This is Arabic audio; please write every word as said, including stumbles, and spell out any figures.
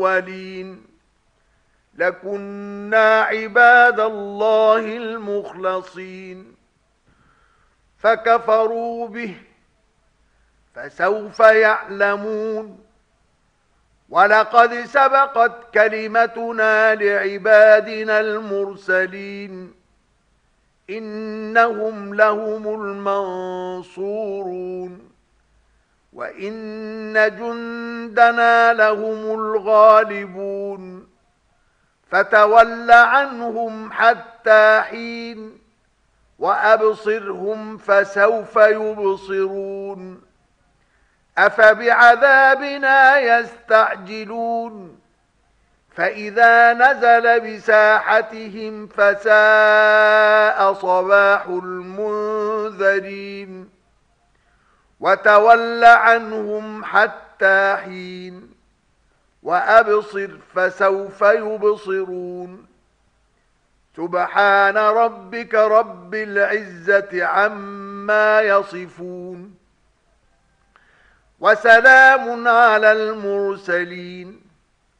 الأولين لكنا عباد الله المخلصين فكفروا به فسوف يعلمون ولقد سبقت كلمتنا لعبادنا المرسلين إنهم لهم المنصورون وإن جندنا لهم الغالبون فتول عنهم حتى حين وأبصرهم فسوف يبصرون أفبعذابنا يستعجلون فإذا نزل بساحتهم فساء صباح المنذرين وتول عنهم حتى حين وأبصر فسوف يبصرون سبحان ربك رب العزة عما يصفون وسلام على المرسلين